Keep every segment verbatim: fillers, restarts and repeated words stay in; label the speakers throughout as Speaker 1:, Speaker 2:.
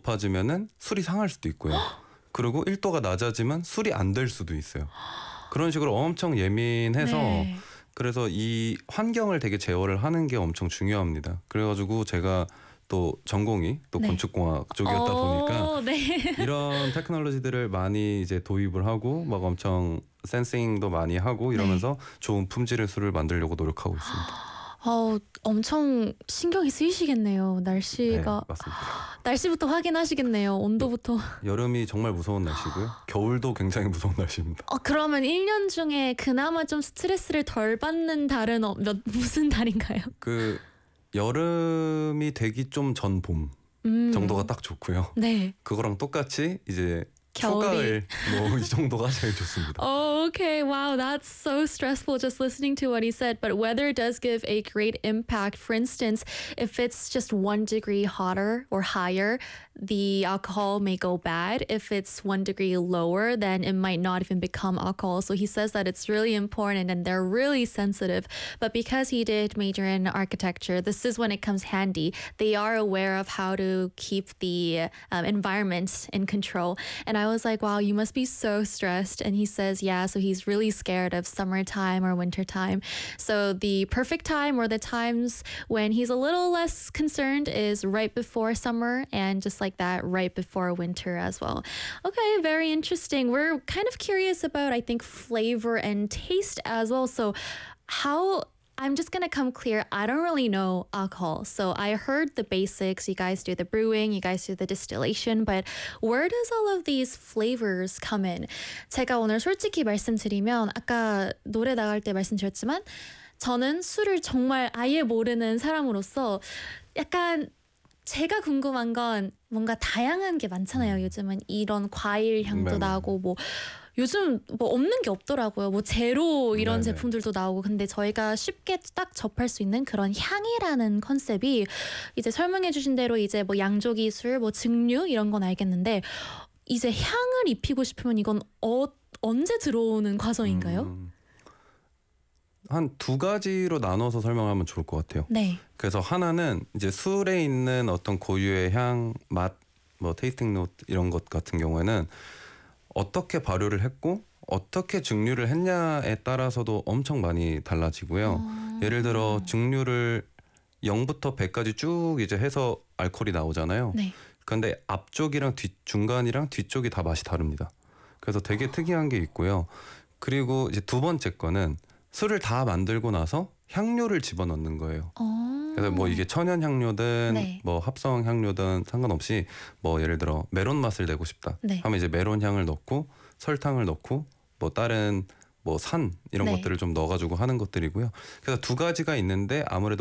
Speaker 1: 높아지면은 술이 상할 수도 있고요. 그리고 일 도가 낮아지면 술이 안 될 수도 있어요. 그런 식으로 엄청 예민해서
Speaker 2: 네.
Speaker 1: 그래서 이 환경을 되게 제어를 하는 게 엄청 중요합니다. 그래가지고 제가 또 전공이 또
Speaker 2: 네.
Speaker 1: 건축공학 쪽이었다 보니까
Speaker 2: 어, 네.
Speaker 1: 이런 테크놀로지들을 많이 이제 도입을 하고 막 엄청 센싱도 많이 하고 이러면서 좋은 품질의 술을 만들려고 노력하고 있습니다.
Speaker 2: 어, 엄청 신경이 쓰이시겠네요.
Speaker 1: 네,
Speaker 2: 날씨가
Speaker 1: 맞습니다.
Speaker 2: 날씨부터 확인하시겠네요. 온도부터.
Speaker 1: 여름이 정말 무서운 날씨고요. 겨울도 굉장히 무서운 날씨입니다.
Speaker 2: 어, 그러면 일 년 중에 그나마 좀 스트레스를 덜 받는 달은 어, 몇 무슨 달인가요?
Speaker 1: 그 여름이 되기 좀 전 봄
Speaker 2: 음.
Speaker 1: 정도가 딱 좋고요.
Speaker 2: 네.
Speaker 1: 그거랑 똑같이 이제
Speaker 2: 겨울이.
Speaker 1: 휴가을 뭐 이 정도가 제일 좋습니다.
Speaker 2: Oh, okay. Wow, that's so stressful just listening to what he said. But weather does give a great impact. For instance, if it's just one degree hotter or higher, the alcohol may go bad. If it's one degree lower, then it might not even become alcohol. So he says that it's really important and they're really sensitive. But because he did major in architecture, this is when it comes handy. They are aware of how to keep the um, environment in control. And I was like, wow, you must be so stressed. And he says, yeah, so he's really scared of summertime or wintertime. So the perfect time or the times when he's a little less concerned is right before summer and just like that right before winter as well. Okay, very interesting. We're kind of curious about, I think, flavor and taste as well. So how I'm just gonna come clear. I don't really know alcohol. So I heard the basics. You guys do the brewing, you guys do the distillation, but where does all of these flavors come in? 제가 오늘 솔직히 말씀드리면 아까 노래 나갈 때 말씀드렸지만 저는 술을 정말 아예 모르는 사람으로서 약간 제가 궁금한 건 뭔가 다양한 게 많잖아요. 요즘은 이런 과일 향도
Speaker 1: 네네.
Speaker 2: 나고 뭐 요즘 뭐 없는 게 없더라고요. 뭐 제로 이런
Speaker 1: 네네.
Speaker 2: 제품들도 나오고 근데 저희가 쉽게 딱 접할 수 있는 그런 향이라는 컨셉이 이제 설명해 주신 대로 이제 뭐 양조기 술, 뭐 증류 이런 건 알겠는데 이제 향을 입히고 싶으면 이건 어, 언제 들어오는 과정인가요?
Speaker 1: 음, 한 두 가지로 나눠서 설명하면 좋을 것 같아요.
Speaker 2: 네.
Speaker 1: 그래서 하나는 이제 술에 있는 어떤 고유의 향, 맛, 뭐 테이스팅 노트 이런 것 같은 경우에는 어떻게 발효를 했고 어떻게 증류를 했냐에 따라서도 엄청 많이 달라지고요.
Speaker 2: 어...
Speaker 1: 예를 들어 증류를 영부터 백까지 쭉 이제 해서 알코올이 나오잖아요.
Speaker 2: 네.
Speaker 1: 근데 앞쪽이랑 뒤 중간이랑 뒤쪽이 다 맛이 다릅니다. 그래서 되게 특이한 게 있고요. 그리고 이제 두 번째 거는 술을 다 만들고 나서 향료를 집어넣는 거예요.
Speaker 2: 어...
Speaker 1: 그래서 뭐 이게 천연 향료든
Speaker 2: 네.
Speaker 1: 뭐 합성 향료든 상관없이 뭐 예를 들어 메론 맛을 내고 싶다
Speaker 2: 네.
Speaker 1: 하면 이제 메론 향을 넣고 설탕을 넣고 뭐 다른 뭐 산 이런
Speaker 2: 네.
Speaker 1: 것들을 좀 넣어가지고 하는 것들이고요. 그래서 두 가지가 있는데 아무래도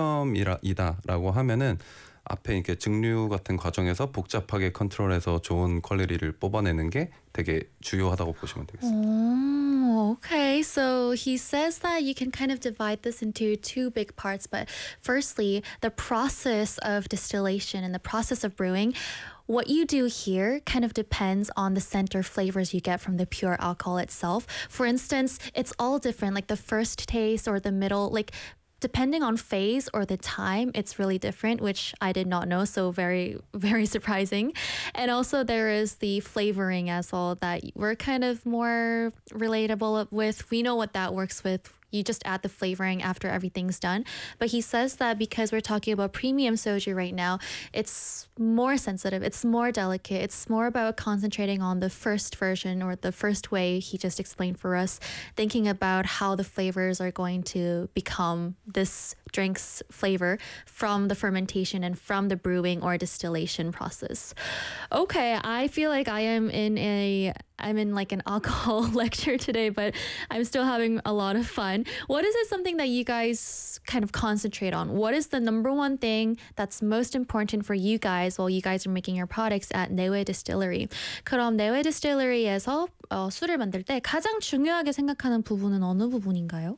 Speaker 1: 프리미엄이다라고 하면은 앞에 이렇게 증류 같은 과정에서 복잡하게 컨트롤해서 좋은 퀄리티를 뽑아내는 게 되게 주요하다고 보시면 되겠습니다.
Speaker 2: Oh, okay. So he says that you can kind of divide this into two big parts. But firstly, the process of distillation and the process of brewing, what you do here kind of depends on the scent or flavors you get from the pure alcohol itself. For instance, it's all different, like the first taste or the middle, like depending on phase or the time, it's really different, which I did not know. So very, very surprising. And also there is the flavoring as well that we're kind of more relatable with. We know what that works with. You just add the flavoring after everything's done. But he says that because we're talking about premium soju right now, it's more sensitive, it's more delicate, it's more about concentrating on the first version or the first way he just explained for us, thinking about how the flavors are going to become this drink's flavor from the fermentation and from the brewing or distillation process. Okay, I feel like I am in a I'm in like an alcohol lecture today, but I'm still having a lot of fun. What is it something that you guys kind of concentrate on? What is the number one thing that's most important for you guys while you guys are making your products at Neue Distillery? 그럼 Neue Distillery에서 어, 술을 만들 때 가장 중요하게 생각하는 부분은 어느 부분인가요?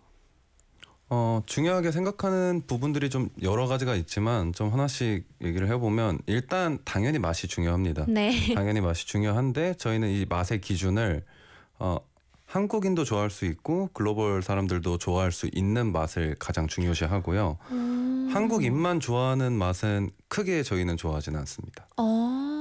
Speaker 1: 어, 중요하게 생각하는 부분들이 좀 여러 가지가 있지만 좀 하나씩 얘기를 해보면 일단 당연히 맛이 중요합니다.
Speaker 2: 네.
Speaker 1: 당연히 맛이 중요한데 저희는 이 맛의 기준을 어, 한국인도 좋아할 수 있고 글로벌 사람들도 좋아할 수 있는 맛을 가장 중요시하고요.
Speaker 2: 음.
Speaker 1: 한국인만 좋아하는 맛은 크게 저희는 좋아하지는 않습니다.
Speaker 2: 어.